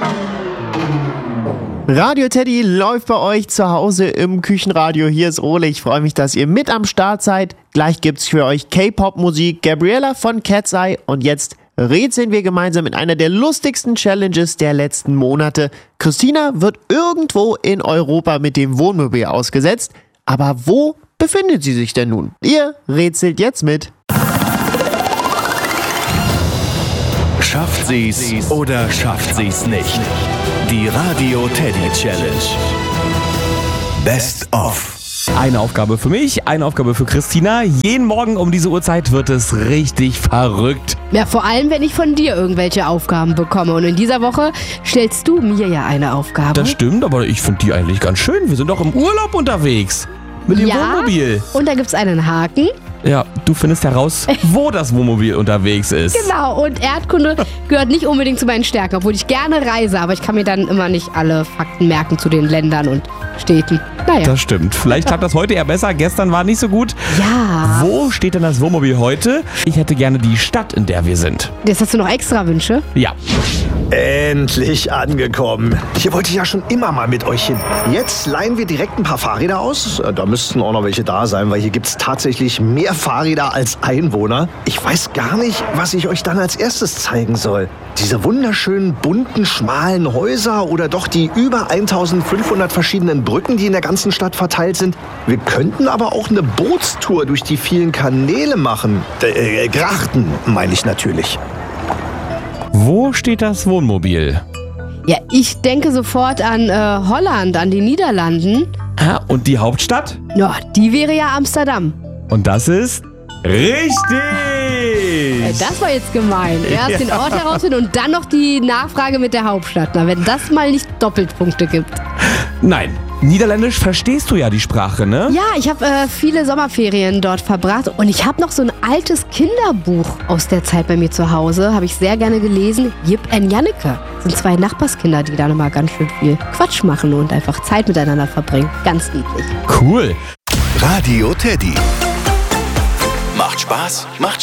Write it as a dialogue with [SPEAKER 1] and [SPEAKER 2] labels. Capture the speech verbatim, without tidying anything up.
[SPEAKER 1] Radio Teddy läuft bei euch zu Hause im Küchenradio. Hier ist Ole. Ich freue mich, dass ihr mit am Start seid. Gleich gibt's für euch K-Pop-Musik, Gabriella von Cat's Eye. Und jetzt rätseln wir gemeinsam in einer der lustigsten Challenges der letzten Monate. Christina wird irgendwo in Europa mit dem Wohnmobil ausgesetzt. Aber wo befindet sie sich denn nun? Ihr rätselt jetzt mit.
[SPEAKER 2] Schafft sie's oder schafft sie's nicht? Die Radio Teddy Challenge. Best of.
[SPEAKER 3] Eine Aufgabe für mich, eine Aufgabe für Christina. Jeden Morgen um diese Uhrzeit wird es richtig verrückt.
[SPEAKER 4] Ja, vor allem, wenn ich von dir irgendwelche Aufgaben bekomme. Und in dieser Woche stellst du mir ja eine Aufgabe.
[SPEAKER 3] Das stimmt, aber ich finde die eigentlich ganz schön. Wir sind doch im Urlaub unterwegs. Mit dem
[SPEAKER 4] ja,
[SPEAKER 3] Wohnmobil.
[SPEAKER 4] Und da gibt's einen Haken.
[SPEAKER 3] Ja, du findest heraus, wo das Wohnmobil unterwegs ist.
[SPEAKER 4] Genau, und Erdkunde gehört nicht unbedingt zu meinen Stärken, obwohl ich gerne reise, aber ich kann mir dann immer nicht alle Fakten merken zu den Ländern und Städten. Naja.
[SPEAKER 3] Das stimmt. Vielleicht klappt das heute eher besser. Gestern war nicht so gut.
[SPEAKER 4] Ja.
[SPEAKER 3] Wo steht denn das Wohnmobil heute? Ich hätte gerne die Stadt, in der wir sind.
[SPEAKER 4] Jetzt hast du noch extra Wünsche?
[SPEAKER 3] Ja.
[SPEAKER 5] Endlich angekommen. Hier wollte ich ja schon immer mal mit euch hin. Jetzt leihen wir direkt ein paar Fahrräder aus. Da müssten auch noch welche da sein, weil hier gibt es tatsächlich mehr Fahrräder als Einwohner. Ich weiß gar nicht, was ich euch dann als erstes zeigen soll. Diese wunderschönen, bunten, schmalen Häuser oder doch die über eintausendfünfhundert verschiedenen Brücken, die in der ganzen Stadt verteilt sind. Wir könnten aber auch eine Bootstour durch die vielen Kanäle machen. Äh, Grachten, meine ich natürlich.
[SPEAKER 3] Wo steht das Wohnmobil?
[SPEAKER 4] Ja, ich denke sofort an äh, Holland, an die Niederlanden.
[SPEAKER 3] Ah, und die Hauptstadt?
[SPEAKER 4] Ja, die wäre ja Amsterdam.
[SPEAKER 3] Und das ist richtig!
[SPEAKER 4] Äh, das war jetzt gemein. Erst ja. den Ort herausfinden und dann noch die Nachfrage mit der Hauptstadt. Na, wenn das mal nicht Doppelpunkte gibt.
[SPEAKER 3] Nein, Niederländisch verstehst du ja die Sprache, ne?
[SPEAKER 4] Ja, ich habe äh, viele Sommerferien dort verbracht und ich habe noch so ein altes Kinderbuch aus der Zeit bei mir zu Hause. Habe ich sehr gerne gelesen. Jip und Janneke sind zwei Nachbarskinder, die da nochmal ganz schön viel Quatsch machen und einfach Zeit miteinander verbringen. Ganz niedlich.
[SPEAKER 3] Cool.
[SPEAKER 2] Radio Teddy. Macht Spaß, macht